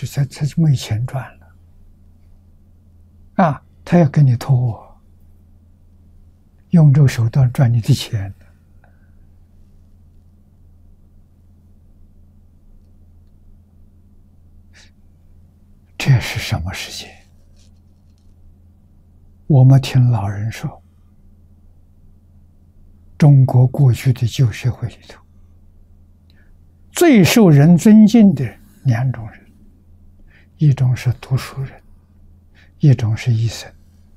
他就没钱赚了啊！他要跟你拖，用这个手段赚你的钱。这是什么世界？我们听老人说，中国过去的旧社会里头，最受人尊敬的两种人，一种是读书人，一种是医生。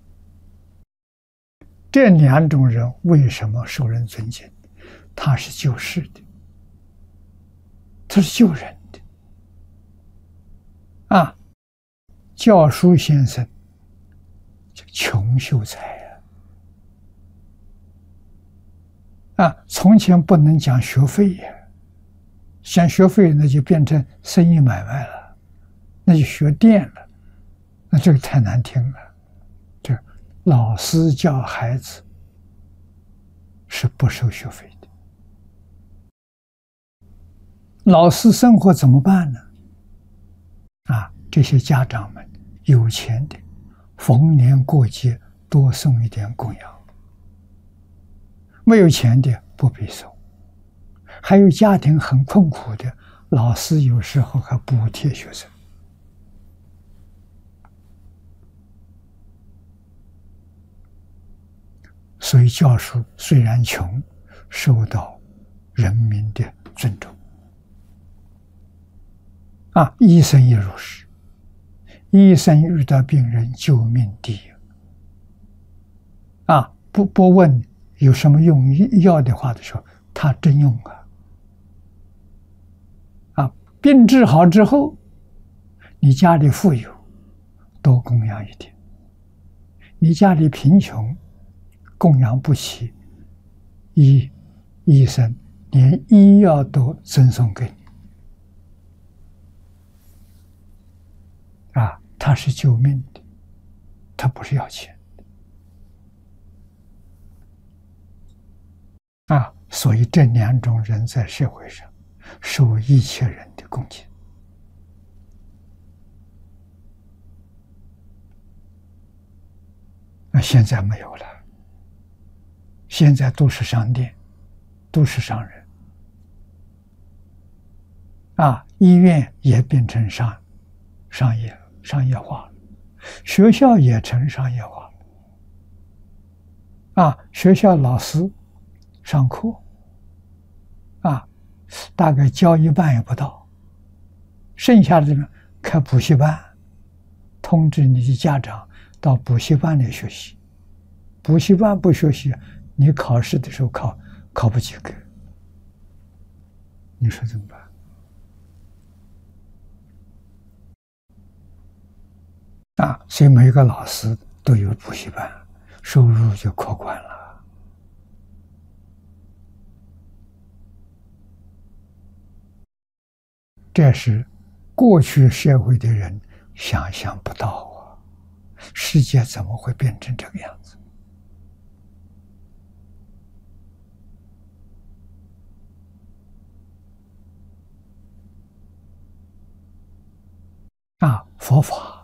这两种人为什么受人尊敬？他是救世的，他是救人的啊！教书先生叫穷秀才啊！从前不能讲学费呀，讲学费那就变成生意买卖了，那就学店了，那这个太难听了。这老师教孩子是不收学费的，老师生活怎么办呢？啊，这些家长们有钱的，逢年过节多送一点供养；没有钱的不必送。还有家庭很困苦的，老师有时候还补贴学生。所以教书虽然穷，受到人民的尊重。啊，医生也如是。医生遇到病人，救命第一。啊，不问有什么用药的话的时候，他真用啊。啊，病治好之后，你家里富有，多供养一点；你家里贫穷，供养不起，医生连医药都赠送给你。啊，他是救命的，他不是要钱的。啊，所以这两种人在社会上受一切人的恭敬。那现在没有了，现在都是商店，都是商人。啊，医院也变成商业化了，学校也成商业化了。啊，学校老师上课，啊，大概教一半也不到，剩下的呢开补习班，通知你的家长到补习班来学习。补习班不学习，你考试的时候考不及格，你说怎么办？啊，所以每个老师都有补习班，收入就可观了。这是过去社会的人想象不到啊，世界怎么会变成这个样子？啊，佛法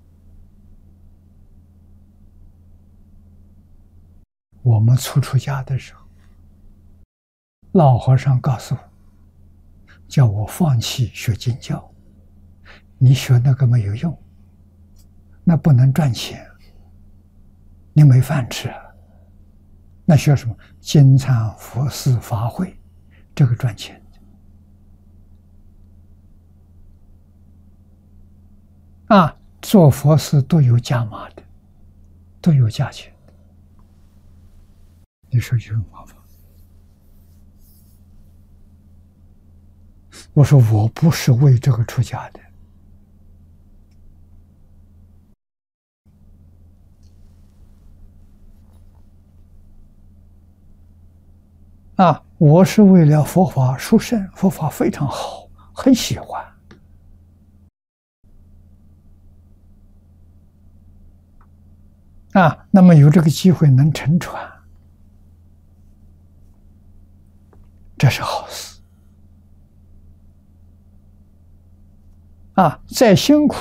我们出家的时候，老和尚告诉我，叫我放弃学经教，你学那个没有用，那不能赚钱，你没饭吃啊。那学什么？经忏佛事法会，这个赚钱啊，做佛事都有价码的，都有价钱的。你说有什么麻烦？我说我不是为这个出家的。啊，我是为了佛法殊胜，佛法非常好，很喜欢。啊，那么有这个机会能乘船，这是好事。 再辛苦